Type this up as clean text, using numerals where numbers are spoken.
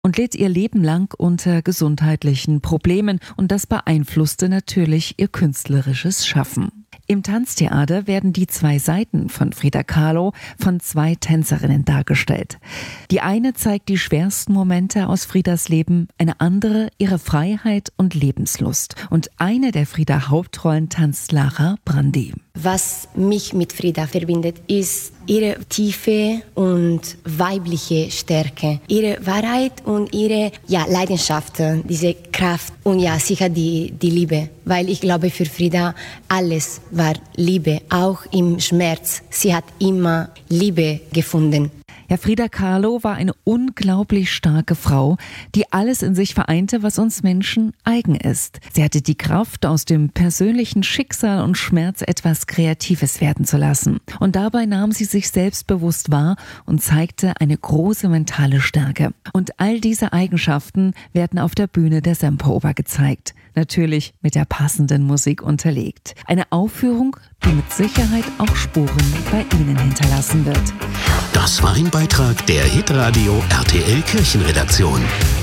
und litt ihr Leben lang unter gesundheitlichen Problemen und das beeinflusste natürlich ihr künstlerisches Schaffen. Im Tanztheater werden die zwei Seiten von Frida Kahlo von zwei Tänzerinnen dargestellt. Die eine zeigt die schwersten Momente aus Fridas Leben, eine andere ihre Freiheit und Lebenslust. Und eine der Frida-Hauptrollen tanzt Lara Brandi. Was mich mit Frida verbindet, ist ihre tiefe und weibliche Stärke, ihre Wahrheit und ihre Leidenschaft, diese Kraft und sicher die Liebe. Weil ich glaube, für Frida alles war Liebe, auch im Schmerz. Sie hat immer Liebe gefunden. Ja, Frida Kahlo war eine unglaublich starke Frau, die alles in sich vereinte, was uns Menschen eigen ist. Sie hatte die Kraft, aus dem persönlichen Schicksal und Schmerz etwas Kreatives werden zu lassen. Und dabei nahm sie sich selbstbewusst wahr und zeigte eine große mentale Stärke. Und all diese Eigenschaften werden auf der Bühne der Semperoper gezeigt. Natürlich mit der passenden Musik unterlegt. Eine Aufführung, die mit Sicherheit auch Spuren bei Ihnen hinterlassen wird. Das war ein Beitrag der Hitradio RTL Kirchenredaktion.